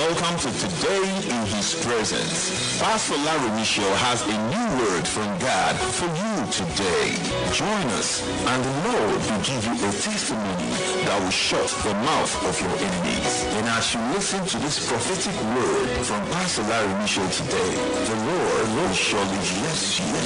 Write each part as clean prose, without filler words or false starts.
Welcome to Today in His Presence. Pastor Larry Michelle has a new word from God for you today. Join us, and the Lord will give you a testimony that will shut the mouth of your enemies. And as you listen to this prophetic word from Pastor Larry Michelle today, the Lord will surely bless you.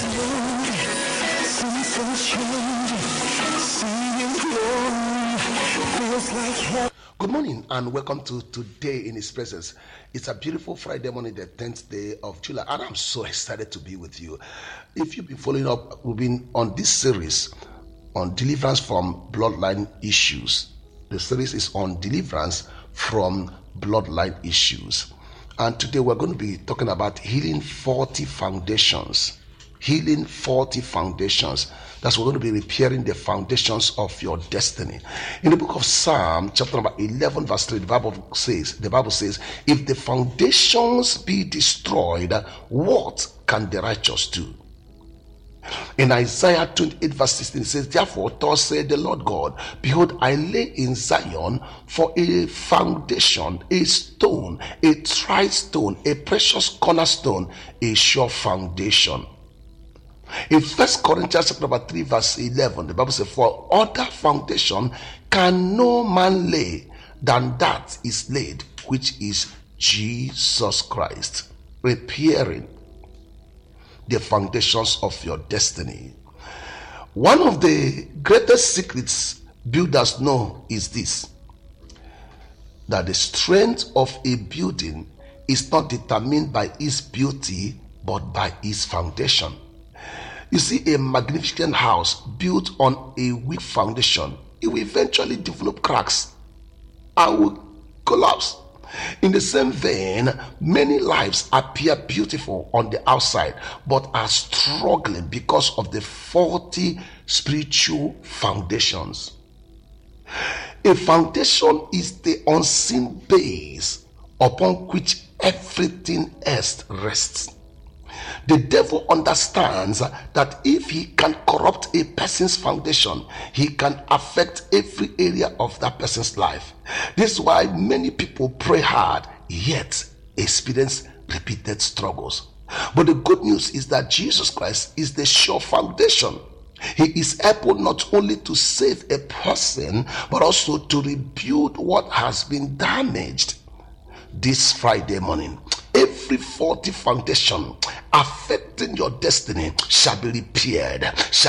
Good morning and welcome to Today in His Presence. It's a beautiful Friday morning, the 10th day of July, and I'm so excited to be with you. If you've been following up, we've been on this series on deliverance from bloodline issues. The series is on deliverance from bloodline issues. And today we're going to be talking about healing 40 foundations. Healing 40 foundations. That's what we're going to be repairing the foundations of your destiny. In the book of Psalm, chapter number 11, verse 3, the Bible says, if the foundations be destroyed, what can the righteous do? In Isaiah 28, verse 16, it says, therefore, thus saith the Lord God, behold, I lay in Zion for a foundation, a stone, a tried stone, a precious cornerstone, a sure foundation. In 1 Corinthians chapter number 3, verse 11, the Bible says, for other foundation can no man lay than that is laid, which is Jesus Christ. Repairing the foundations of your destiny. One of the greatest secrets builders know is this, that the strength of a building is not determined by its beauty, but by its foundation. You see, a magnificent house built on a weak foundation, it will eventually develop cracks and will collapse. In the same vein, many lives appear beautiful on the outside, but are struggling because of the 40 spiritual foundations. A foundation is the unseen base upon which everything else rests. The devil understands that if he can corrupt a person's foundation, he can affect every area of that person's life. This is why many people pray hard, yet experience repeated struggles. But the good news is that Jesus Christ is the sure foundation. He is able not only to save a person, but also to rebuild what has been damaged. This Friday morning, every 40 foundation affecting your destiny shall be repaired,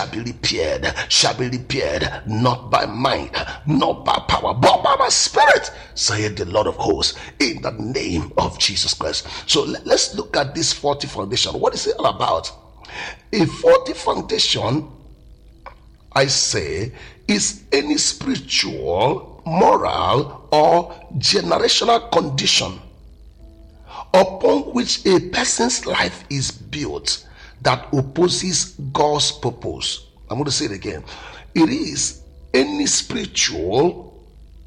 not by might, not by power, but by my spirit, saith the Lord of hosts, in the name of Jesus Christ. So let's look at this 40 foundation. What is it all about? A 40 foundation, I say, is any spiritual, moral, or generational condition upon which a person's life is built that opposes God's purpose. I'm going to say it again. It is any spiritual,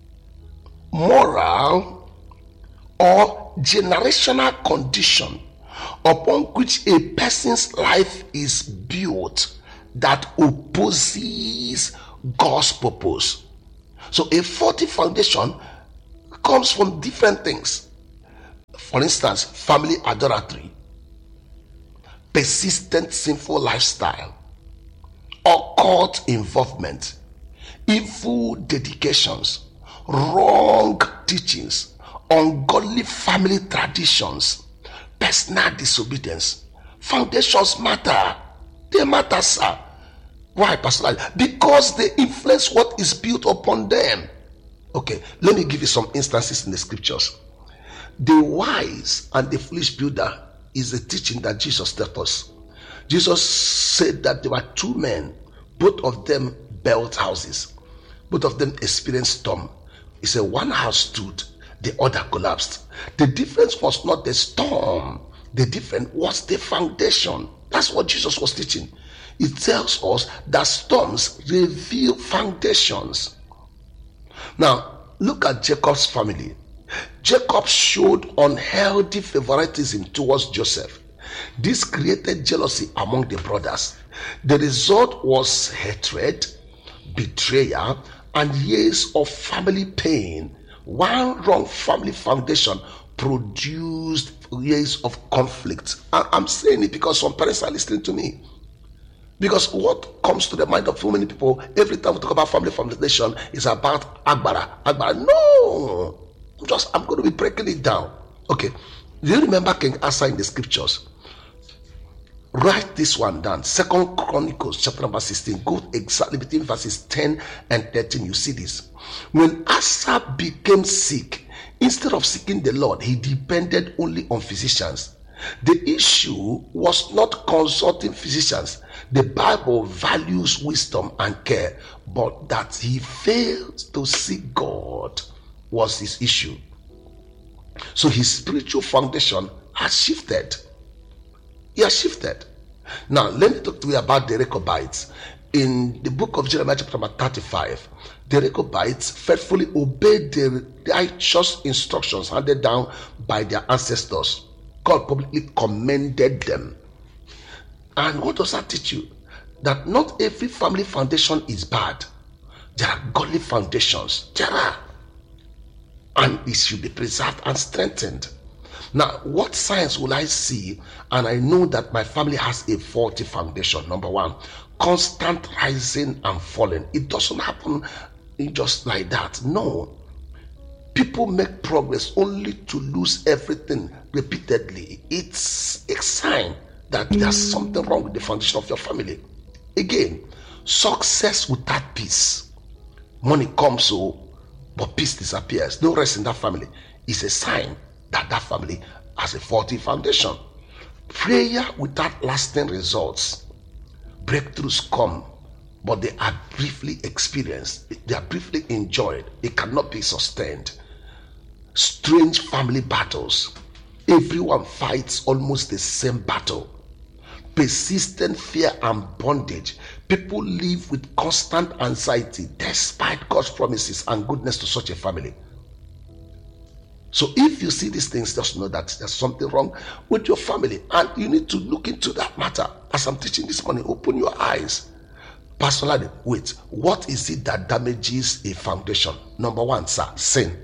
moral, or generational condition upon which a person's life is built that opposes God's purpose. So a 40 foundation comes from different things. For instance, family idolatry, persistent sinful lifestyle, occult involvement, evil dedications, wrong teachings, ungodly family traditions, personal disobedience. Foundations matter. They matter, sir. Why, Pastor? Because they influence what is built upon them. Okay, let me give you some instances in the scriptures. The wise and the foolish builder is a teaching that Jesus taught us. Jesus said that there were two men, both of them built houses, both of them experienced storm. He said one house stood, the other collapsed. The difference was not the storm, the difference was the foundation. That's what Jesus was teaching. It tells us that storms reveal foundations. Now, look at Jacob's family. Jacob showed unhealthy favoritism towards Joseph. This created jealousy among the brothers. The result was hatred, betrayal, and years of family pain. One wrong family foundation produced years of conflict. I'm saying it because some parents are listening to me. Because what comes to the mind of so many people every time we talk about family foundation is about Agbara. No, I'm going to be breaking it down. Okay, do you remember King Asa in the scriptures? Write this one down. 2 Chronicles chapter number 16. Go exactly between verses 10 and 13. You see this. When Asa became sick, instead of seeking the Lord, he depended only on physicians. The issue was not consulting physicians. The Bible values wisdom and care, but that he failed to seek God was his issue. So his spiritual foundation has shifted. He has shifted. Now, let me talk to you about the Rechabites. In the book of Jeremiah chapter 35, the Rechabites faithfully obeyed the righteous instructions handed down by their ancestors. God publicly commended them. And what does that teach you? That not every family foundation is bad. There are godly foundations. There are. And it should be preserved and strengthened. Now, what signs will I see and I know that my family has a faulty foundation? Number one, constant rising and falling. It doesn't happen just like that. No. People make progress only to lose everything repeatedly. It's a sign that there's something wrong with the foundation of your family. Again, success without peace. Money comes, but peace disappears. No rest in that family is a sign that that family has a faulty foundation. Prayer without lasting results. Breakthroughs come, but they are briefly experienced. They are briefly enjoyed. It cannot be sustained. Strange family battles. Everyone fights almost the same battle. Persistent fear and bondage. People live with constant anxiety despite God's promises and goodness to such a family. So if you see these things, just know that there's something wrong with your family and you need to look into that matter. As I'm teaching this morning, open your eyes. Personally, wait, what is it that damages a foundation? Number one, sir, sin.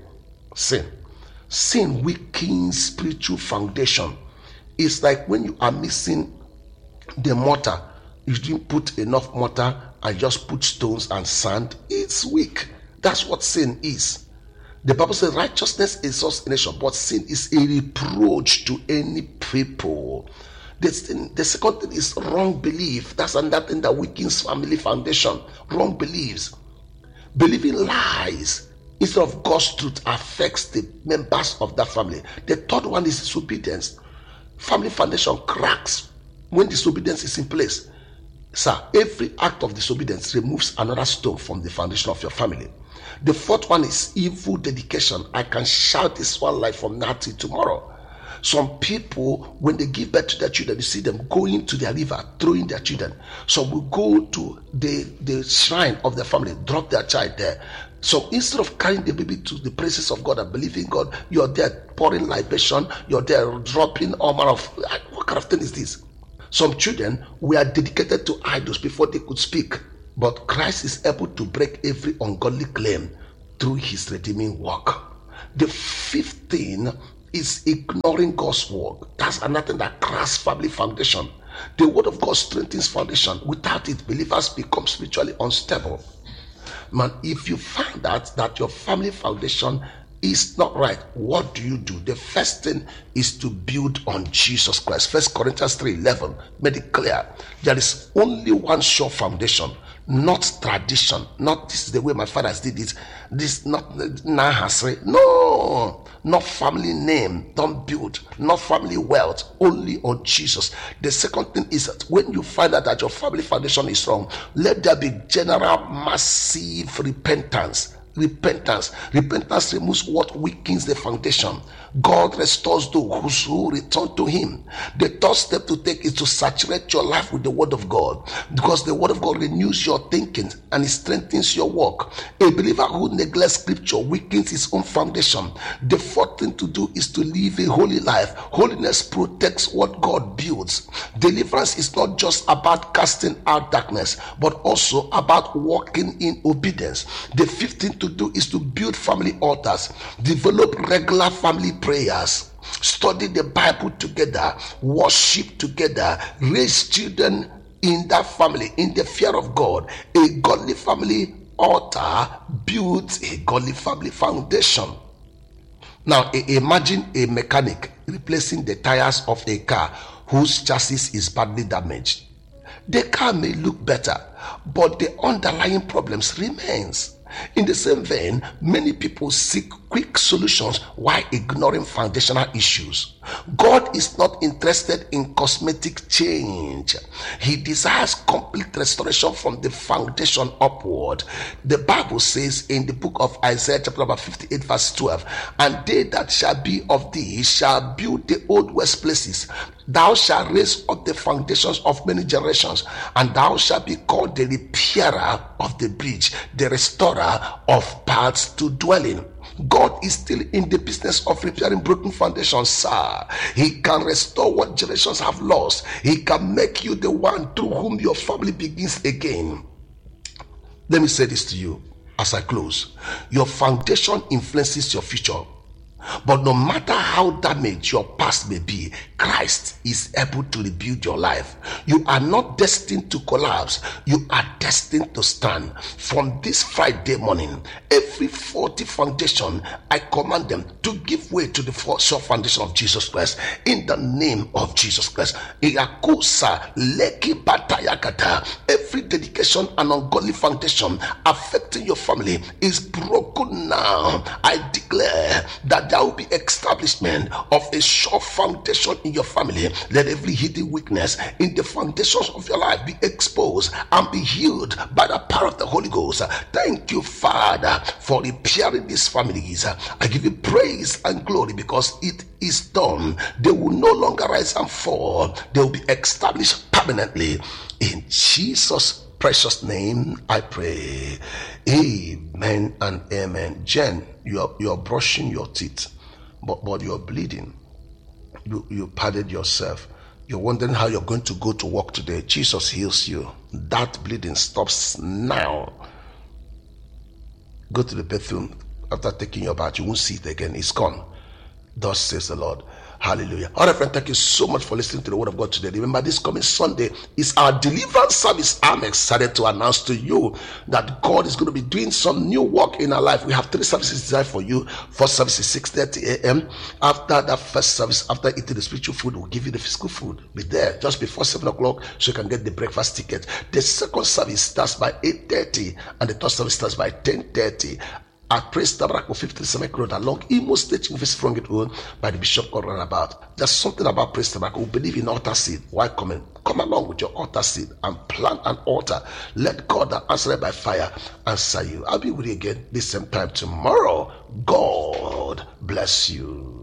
Sin weakens spiritual foundation. It's like when you are missing the mortar, you didn't put enough mortar and just put stones and sand. It's weak. That's what sin is. The Bible says righteousness exalts a nation, but sin is a reproach to any people. The second thing is wrong belief. That's another thing that weakens family foundation. Wrong beliefs. Believing lies instead of God's truth affects the members of that family. The third one is disobedience. Family foundation cracks when disobedience is in place. Sir, every act of disobedience removes another stone from the foundation of your family. The fourth one is evil dedication. I can shout this one like from now till tomorrow. Some people, when they give birth to their children, you see them going to their river, throwing their children. Some will go to the shrine of their family, drop their child there. So instead of carrying the baby to the presence of God and believing God, you're there pouring libation, you're there dropping all manner of, what kind of thing is this? Some children were dedicated to idols before they could speak. But Christ is able to break every ungodly claim through his redeeming work. The fifth thing is ignoring God's word. That's another that cracks family foundation. The word of God strengthens foundation. Without it, believers become spiritually unstable. Man, if you find that your family foundation is not right, what do? The first thing is to build on Jesus Christ. 1 Corinthians 3:11 made it clear. There is only one sure foundation, not tradition. Not this is the way my fathers did it. This not Nahasre. No, not family name. Don't build. Not family wealth. Only on Jesus. The second thing is that when you find out that your family foundation is wrong, let there be general, massive repentance. Repentance removes what weakens the foundation. God restores those who return to him. The third step to take is to saturate your life with the word of God, because the word of God renews your thinking and it strengthens your work. A believer who neglects scripture weakens his own foundation. The fourth thing to do is to live a holy life. Holiness protects what God builds. Deliverance is not just about casting out darkness, but also about walking in obedience. The fifth thing to do is to build family altars, develop regular family prayers, study the Bible together, worship together, raise children in that family in the fear of God. A godly family altar builds a godly family foundation. Now, imagine a mechanic replacing the tires of a car whose chassis is badly damaged. The car may look better, but the underlying problems remains. In the same vein, many people seek quick solutions while ignoring foundational issues. God is not interested in cosmetic change. He desires complete restoration from the foundation upward. The Bible says in the book of Isaiah chapter number 58 verse 12, and they that shall be of thee shall build the old west places. Thou shalt raise up the foundations of many generations, and thou shalt be called the repairer of the breach, the restorer of paths to dwell in. God is still in the business of repairing broken foundations, sir. He can restore what generations have lost. He can make you the one through whom your family begins again. Let me say this to you as I close. Your foundation influences your future. But no matter how damaged your past may be, Christ is able to rebuild your life. You are not destined to collapse. You are destined to stand. From this Friday morning, every faulty foundation, I command them to give way to the sure foundation of Jesus Christ. In the name of Jesus Christ. Every dedication and ungodly foundation affecting your family is broken now. I declare that there will be establishment of a sure foundation in your family. Let every hidden weakness in the foundations of your life be exposed and be healed by the power of the Holy Ghost. Thank you, Father, for repairing these families. I give you praise and glory because it is done. They will no longer rise and fall. They will be established permanently. In Jesus' precious name I pray. Amen and amen. Jen, you're brushing your teeth, but you're bleeding. You padded yourself. You're wondering how you're going to go to work today. Jesus heals you. That bleeding stops now. Go to the bathroom after taking your bath. You won't see it again. It's gone. Thus says the Lord. Hallelujah. All right, friend, thank you so much for listening to the word of God today. Remember, this coming Sunday is our deliverance service. I'm excited to announce to you that God is going to be doing some new work in our life. We have 3 services designed for you. First service is 6:30 a.m. After that first service, after eating the spiritual food, we'll give you the physical food. Be there just before 7 o'clock so you can get the breakfast ticket. The second service starts by 8:30 and the third service starts by 10:30. At Praise Tabernacle 57 Road along Imo State University from it owned by the Bishop called Runabout. There's something about Praise Tabernacle. We believe in altar seed. Why come along with your altar seed and plant an altar. Let God that answered by fire answer you. I'll be with you again this same time tomorrow. God bless you.